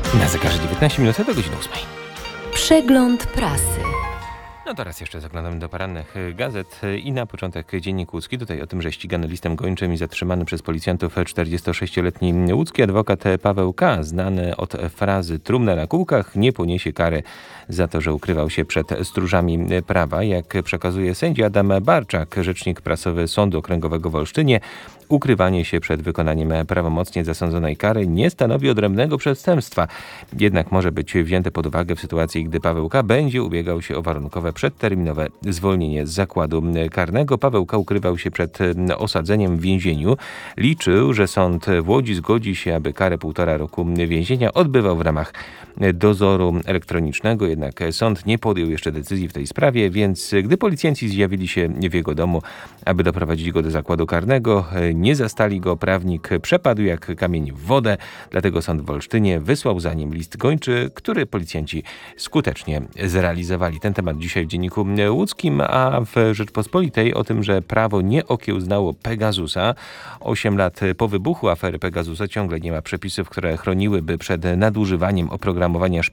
Na zegarze 19 minut do godziny 8. Przegląd prasy. No teraz jeszcze zaglądamy do porannych gazet i na początek Dziennik Łódzki. Tutaj o tym, że ścigany listem gończym i zatrzymany przez policjantów 46-letni łódzki adwokat Paweł K., znany od frazy trumna na kółkach, nie poniesie kary za to, że ukrywał się przed stróżami prawa. Jak przekazuje sędzia Adam Barczak, rzecznik prasowy Sądu Okręgowego w Olsztynie, ukrywanie się przed wykonaniem prawomocnie zasądzonej kary nie stanowi odrębnego przestępstwa. Jednak może być wzięte pod uwagę w sytuacji, gdy Paweł K. będzie ubiegał się o warunkowe przedterminowe zwolnienie z zakładu karnego. Paweł K. ukrywał się przed osadzeniem w więzieniu. Liczył, że sąd w Łodzi zgodzi się, aby karę 1,5 roku więzienia odbywał w ramach dozoru elektronicznego. Jednak sąd nie podjął jeszcze decyzji w tej sprawie, więc gdy policjanci zjawili się w jego domu, aby doprowadzić go do zakładu karnego, nie zastali go. Prawnik przepadł jak kamień w wodę, dlatego sąd w Olsztynie wysłał za nim list gończy, który policjanci skutecznie zrealizowali. Ten temat dzisiaj w Dzienniku Łódzkim, a w Rzeczpospolitej o tym, że prawo nie okiełznało Pegasusa. 8 lat po wybuchu afery Pegasusa ciągle nie ma przepisów, które chroniłyby przed nadużywaniem oprogramowania